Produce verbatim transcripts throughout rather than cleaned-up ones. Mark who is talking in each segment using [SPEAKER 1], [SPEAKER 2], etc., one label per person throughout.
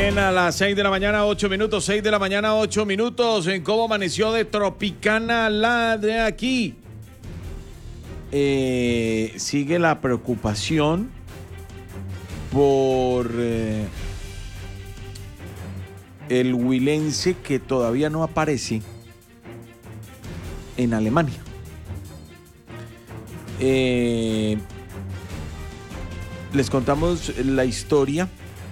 [SPEAKER 1] Bien, a las seis de la mañana, ocho minutos, seis de la mañana, ocho minutos, en cómo amaneció de Tropicana la de aquí. Eh, sigue la preocupación por eh, el huilense que todavía no aparece en Alemania. Eh, les contamos la historia.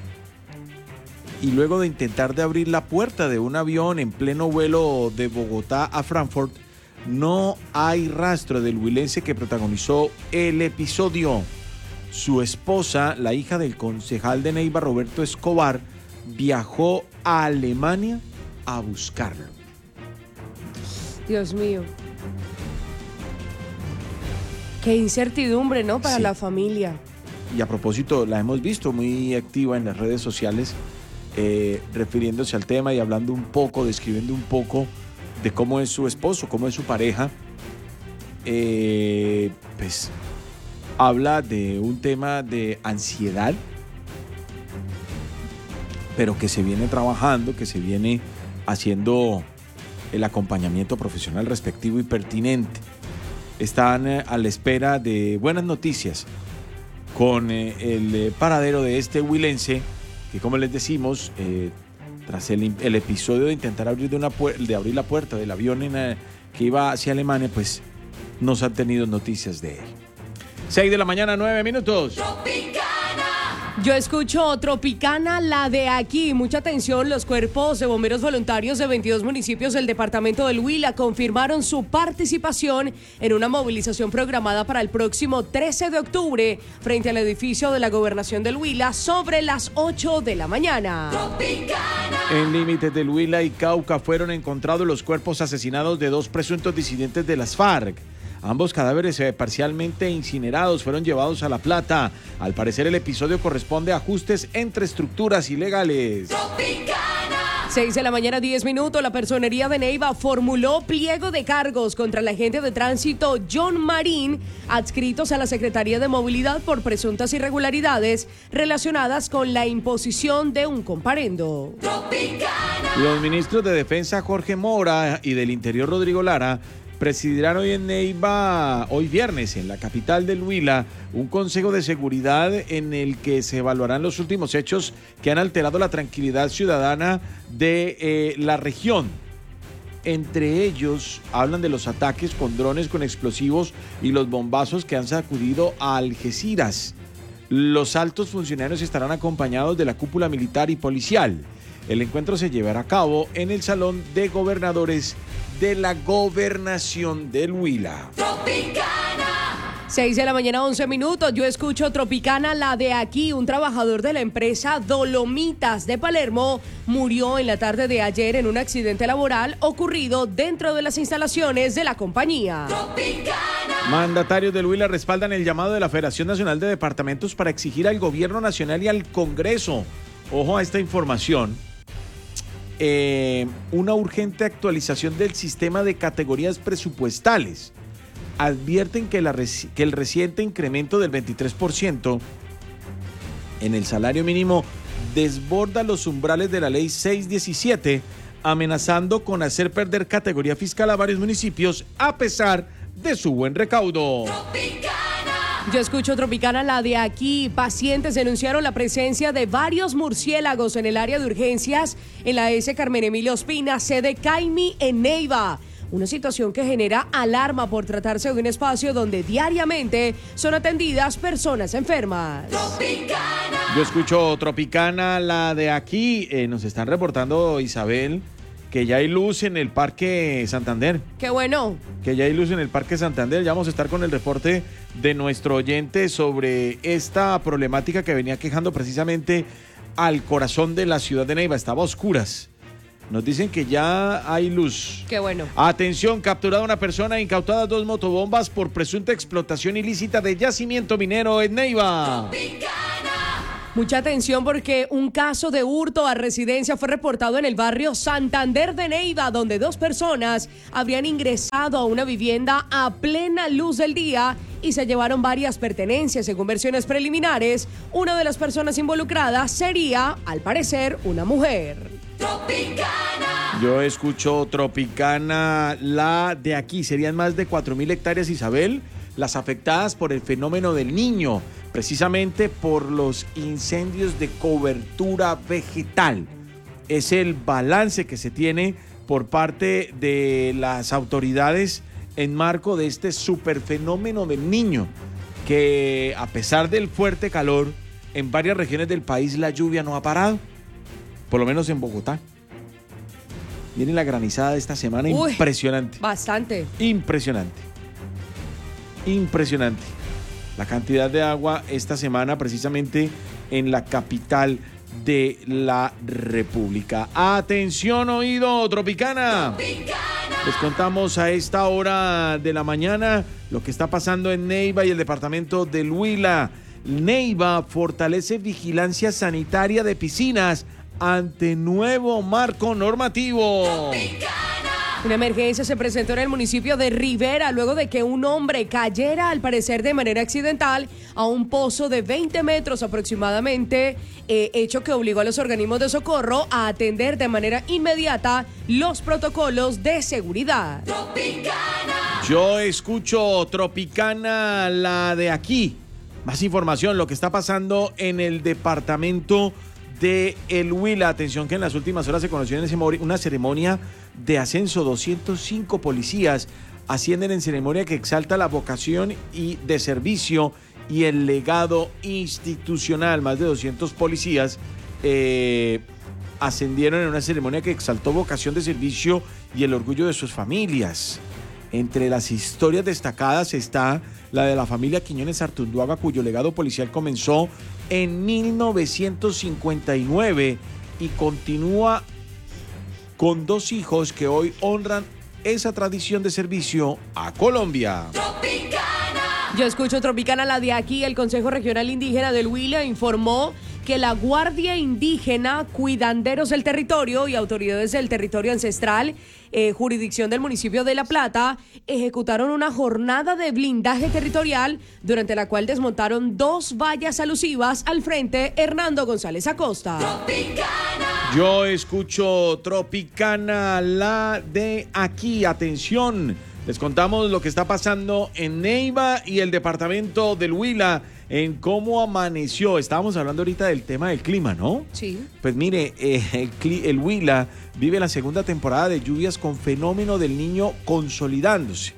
[SPEAKER 1] Y luego de intentar de abrir la puerta de un avión en pleno vuelo de Bogotá a Frankfurt, no hay rastro del huilense que protagonizó el episodio. Su esposa, la hija del concejal de Neiva, Roberto Escobar, viajó a Alemania a buscarlo.
[SPEAKER 2] Dios mío. Qué incertidumbre, ¿no? Para
[SPEAKER 1] Sí.
[SPEAKER 2] la familia.
[SPEAKER 1] Y a propósito, la hemos visto muy activa en las redes sociales, eh, refiriéndose al tema y hablando un poco, describiendo un poco de cómo es su esposo, cómo es su pareja. Eh, pues habla de un tema de ansiedad, pero que se viene trabajando, que se viene haciendo el acompañamiento profesional respectivo y pertinente. Están eh, a la espera de buenas noticias con eh, el eh, paradero de este huilense, que como les decimos, eh, tras el, el episodio de intentar abrir, de una puer- de abrir la puerta del avión en, eh, que iba hacia Alemania, pues no se han tenido noticias de él. seis de la mañana, nueve minutos.
[SPEAKER 2] Yo escucho Tropicana, la de aquí. Mucha atención, los cuerpos de bomberos voluntarios de veintidós municipios del departamento del Huila confirmaron su participación en una movilización programada para el próximo trece de octubre frente al edificio de la Gobernación del Huila sobre las ocho de la mañana. Tropicana.
[SPEAKER 1] En límites del Huila y Cauca fueron encontrados los cuerpos asesinados de dos presuntos disidentes de las FARC. Ambos cadáveres eh, parcialmente incinerados fueron llevados a La Plata. Al parecer el episodio corresponde a ajustes entre estructuras ilegales.
[SPEAKER 2] Tropicana. seis de la mañana, diez minutos. La Personería de Neiva formuló pliego de cargos contra el agente de tránsito John Marín, adscritos a la Secretaría de Movilidad por presuntas irregularidades relacionadas con la imposición de un comparendo. Tropicana.
[SPEAKER 1] Los ministros de Defensa Jorge Mora y del Interior Rodrigo Lara presidirán hoy en Neiva, hoy viernes, en la capital del Huila, un consejo de seguridad en el que se evaluarán los últimos hechos que han alterado la tranquilidad ciudadana de eh, la región. Entre ellos, hablan de los ataques con drones con explosivos y los bombazos que han sacudido a Algeciras. Los altos funcionarios estarán acompañados de la cúpula militar y policial. El encuentro se llevará a cabo en el Salón de Gobernadores de la Gobernación del Huila.
[SPEAKER 2] Tropicana. seis de la mañana, once minutos. Yo escucho Tropicana, la de aquí. Un trabajador de la empresa Dolomitas de Palermo murió en la tarde de ayer en un accidente laboral ocurrido dentro de las instalaciones de la compañía. Tropicana.
[SPEAKER 1] Mandatarios del Huila respaldan el llamado de la Federación Nacional de Departamentos para exigir al Gobierno Nacional y al Congreso, ojo a esta información, Eh, una urgente actualización del sistema de categorías presupuestales. Advierten que, la reci- que el reciente incremento del veintitrés por ciento en el salario mínimo desborda los umbrales de la ley seiscientos diecisiete, amenazando con hacer perder categoría fiscal a varios municipios a pesar de su buen recaudo.
[SPEAKER 2] Yo escucho Tropicana, la de aquí. Pacientes denunciaron la presencia de varios murciélagos en el área de urgencias en la S. Carmen Emilio Ospina, sede Caimi en Neiva. Una situación que genera alarma por tratarse de un espacio donde diariamente son atendidas personas enfermas. Tropicana.
[SPEAKER 1] Yo escucho Tropicana, la de aquí. Eh, nos están reportando, Isabel, que ya hay luz en el Parque Santander.
[SPEAKER 2] Qué bueno.
[SPEAKER 1] Que ya hay luz en el Parque Santander. Ya vamos a estar con el reporte de nuestro oyente sobre esta problemática que venía quejando precisamente al corazón de la ciudad de Neiva. Estaba a oscuras. Nos dicen que ya hay luz.
[SPEAKER 2] Qué bueno.
[SPEAKER 1] Atención, capturada una persona, incautadas dos motobombas por presunta explotación ilícita de yacimiento minero en Neiva.
[SPEAKER 2] Tropicana. Mucha atención porque un caso de hurto a residencia fue reportado en el barrio Santander de Neiva, donde dos personas habrían ingresado a una vivienda a plena luz del día y se llevaron varias pertenencias. Según versiones preliminares, una de las personas involucradas sería, al parecer, una mujer.
[SPEAKER 1] Tropicana. Yo escucho Tropicana, la de aquí. Serían más de cuatro mil hectáreas, Isabel, las afectadas por el fenómeno del Niño, precisamente por los incendios de cobertura vegetal. Es el balance que se tiene por parte de las autoridades en marco de este superfenómeno del Niño, que a pesar del fuerte calor, en varias regiones del país la lluvia no ha parado, por lo menos en Bogotá. Miren la granizada de esta semana. Uy, impresionante.
[SPEAKER 2] Bastante.
[SPEAKER 1] Impresionante. Impresionante. La cantidad de agua esta semana precisamente en la capital de la República. Atención, oído, Tropicana. Tropicana. Les contamos a esta hora de la mañana lo que está pasando en Neiva y el departamento del Huila. Neiva fortalece vigilancia sanitaria de piscinas ante nuevo marco normativo. Tropicana.
[SPEAKER 2] Una emergencia se presentó en el municipio de Rivera luego de que un hombre cayera, al parecer de manera accidental, a un pozo de veinte metros aproximadamente, eh, hecho que obligó a los organismos de socorro a atender de manera inmediata los protocolos de seguridad. Tropicana.
[SPEAKER 1] Yo escucho Tropicana, la de aquí. Más información, lo que está pasando en el departamento de El Huila. Atención que en las últimas horas se conoció en una ceremonia de ascenso. doscientos cinco policías ascienden en ceremonia que exalta la vocación y de servicio y el legado institucional. Más de doscientos policías eh, ascendieron en una ceremonia que exaltó vocación de servicio y el orgullo de sus familias. Entre las historias destacadas está la de la familia Quiñones Artunduaga, cuyo legado policial comenzó en mil novecientos cincuenta y nueve y continúa con dos hijos que hoy honran esa tradición de servicio a Colombia.
[SPEAKER 2] Tropicana. Yo escucho Tropicana, la de aquí. El Consejo Regional Indígena del Huila informó que la Guardia Indígena, cuidanderos del territorio y autoridades del territorio ancestral, eh, jurisdicción del municipio de La Plata, ejecutaron una jornada de blindaje territorial durante la cual desmontaron dos vallas alusivas al frente Hernando González Acosta. Tropicana.
[SPEAKER 1] Yo escucho Tropicana, la de aquí. Atención, les contamos lo que está pasando en Neiva y el departamento del Huila, en cómo amaneció. Estábamos hablando ahorita del tema del clima, ¿no?
[SPEAKER 2] Sí.
[SPEAKER 1] Pues mire, eh, el, el Huila vive la segunda temporada de lluvias con fenómeno del Niño consolidándose.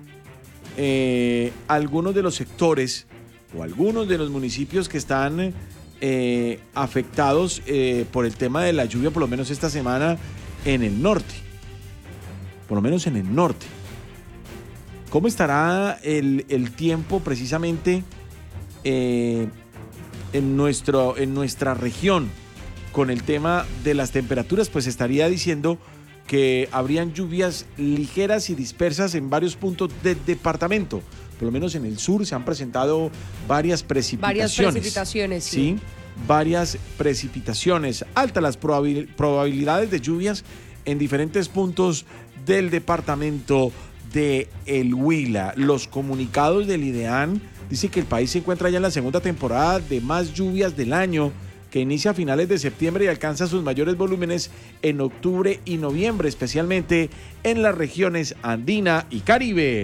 [SPEAKER 1] Eh, algunos de los sectores o algunos de los municipios que están eh, afectados eh, por el tema de la lluvia, por lo menos esta semana, en el norte. Por lo menos en el norte. ¿Cómo estará el, el tiempo precisamente Eh, en, nuestro, en nuestra región con el tema de las temperaturas? Pues estaría diciendo que habrían lluvias ligeras y dispersas en varios puntos del departamento. Por lo menos en el sur se han presentado varias precipitaciones.
[SPEAKER 2] Varias precipitaciones, sí.
[SPEAKER 1] Sí, varias precipitaciones. Altas las probabil- probabilidades de lluvias en diferentes puntos del departamento de El Huila. Los comunicados del IDEAN dice que el país se encuentra ya en la segunda temporada de más lluvias del año, que inicia a finales de septiembre y alcanza sus mayores volúmenes en octubre y noviembre, especialmente en las regiones andina y Caribe.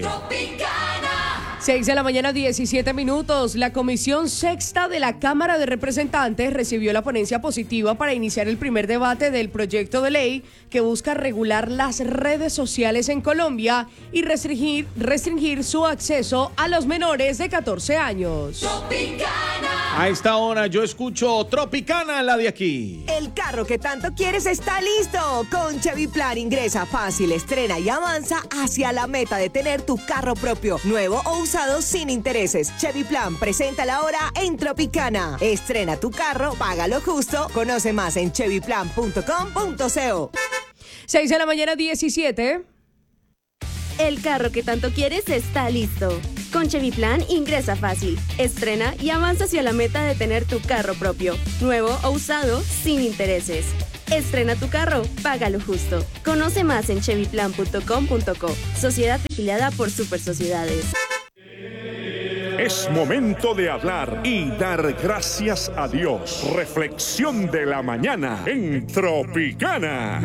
[SPEAKER 2] seis de la mañana, diecisiete minutos. La Comisión Sexta de la Cámara de Representantes recibió la ponencia positiva para iniciar el primer debate del proyecto de ley que busca regular las redes sociales en Colombia y restringir, restringir su acceso a los menores de catorce años.
[SPEAKER 1] Tropicana. A esta hora yo escucho Tropicana, la de aquí.
[SPEAKER 3] El carro que tanto quieres está listo. Con Chevy Plan ingresa fácil, estrena y avanza hacia la meta de tener tu carro propio, nuevo o usado sin intereses. Chevy Plan presenta la hora en Tropicana. Estrena tu carro, paga lo justo. Conoce más en chevy plan punto com punto co.
[SPEAKER 2] seis de la mañana, diecisiete.
[SPEAKER 4] El carro que tanto quieres está listo. Con Cheviplan ingresa fácil, estrena y avanza hacia la meta de tener tu carro propio, nuevo o usado, sin intereses. Estrena tu carro, págalo justo. Conoce más en cheviplan punto com punto co. Sociedad afiliada por Super Sociedades.
[SPEAKER 5] Es momento de hablar y dar gracias a Dios. Reflexión de la mañana en Tropicana.